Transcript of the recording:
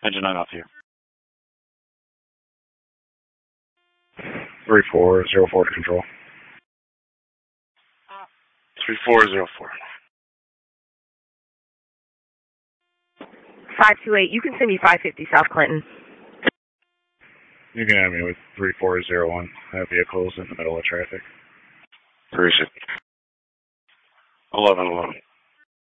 Engine 9 off here. 3404 to control. 3404. 528. You can send me 550 South Clinton. You can have me with 3401. I have vehicles in the middle of traffic. Appreciate it. 1111.